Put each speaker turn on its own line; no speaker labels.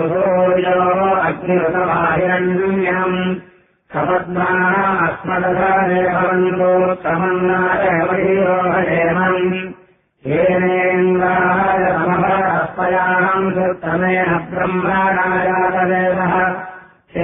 अग्निरुतमाहिरण्यम् सपद्माः अस्मदधारे भवन्तो तमन्नाय वैरोहणेमम् येनेन्द्राय समभरस्पयाम् सुत्तमेन ब्रह्मणायातदेवः